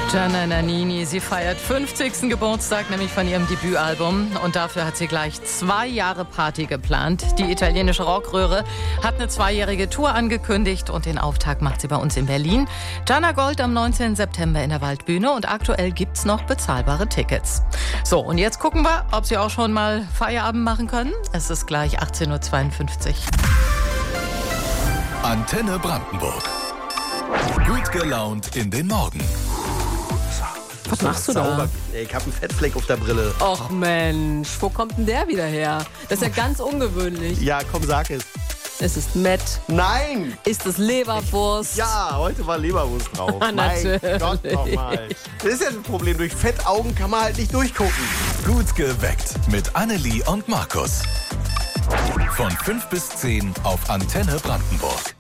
Gianna Nannini, sie feiert 50. Geburtstag, nämlich von ihrem Debütalbum. Und dafür hat sie gleich 2 Jahre Party geplant. Die italienische Rockröhre hat eine 2-jährige Tour angekündigt und den Auftakt macht sie bei uns in Berlin. Gianna Gold am 19. September in der Waldbühne und aktuell gibt's noch bezahlbare Tickets. So, und jetzt gucken wir, ob Sie auch schon mal Feierabend machen können. Es ist gleich 18.52 Uhr. Antenne Brandenburg. Gut gelaunt in den Morgen. Was machst du da? Ich habe einen Fettfleck auf der Brille. Och Mensch, wo kommt denn der wieder her? Das ist ja ganz ungewöhnlich. Ja, komm, sag es. Es ist Met. Nein! Ist es Leberwurst? Ja, heute war Leberwurst drauf. Mein Natürlich. Gott nochmal. Das ist ja das Problem. Durch Fettaugen kann man halt nicht durchgucken. Gut geweckt mit Annelie und Markus. Von 5 bis 10 auf Antenne Brandenburg.